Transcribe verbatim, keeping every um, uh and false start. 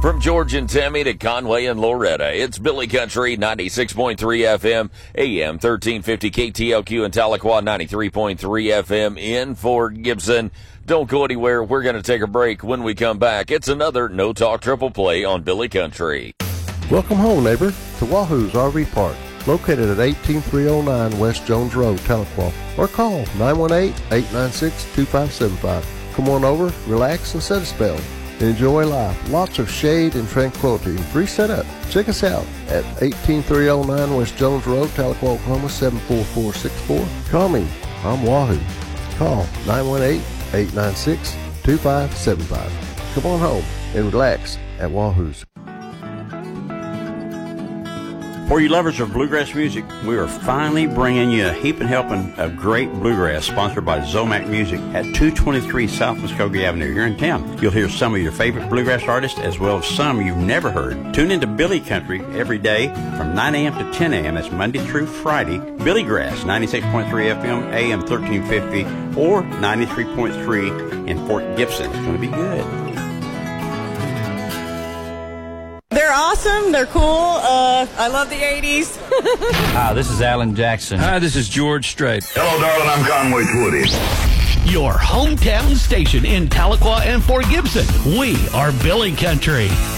From George and Tammy to Conway and Loretta, it's Billy Country, ninety-six point three F M, A M thirteen fifty K T L Q in Tahlequah, ninety-three point three F M in Fort Gibson. Don't go anywhere. We're going to take a break. When we come back, it's another No Talk Triple Play on Billy Country. Welcome home, neighbor, to Wahoo's R V Park, located at eighteen three oh nine West Jones Road, Tahlequah, or call nine one eight, eight nine six, two five seven five. Come on over, relax, and set a spell. Enjoy life. Lots of shade and tranquility and free setup. Check us out at eighteen three oh nine West Jones Road, Tahlequah, Oklahoma, seven four four six four. Call me. I'm Wahoo. Call nine one eight, eight nine six, two five seven five. Come on home and relax at Wahoo's. For you lovers of bluegrass music, we are finally bringing you a heaping helping of great bluegrass sponsored by Zomac Music at two twenty-three South Muskogee Avenue here in town. You'll hear some of your favorite bluegrass artists as well as some you've never heard. Tune into Billy Country every day from nine a.m. to ten a.m. That's Monday through Friday. Billy Grass, ninety-six point three F M, A M thirteen fifty, or ninety-three point three in Fort Gibson. It's going to be good. They're awesome. They're cool. Uh, I love the eighties. Hi, this is Alan Jackson. Hi, this is George Strait. Hello, darling. I'm Conway Twitty. Your hometown station in Tahlequah and Fort Gibson. We are Billy Country.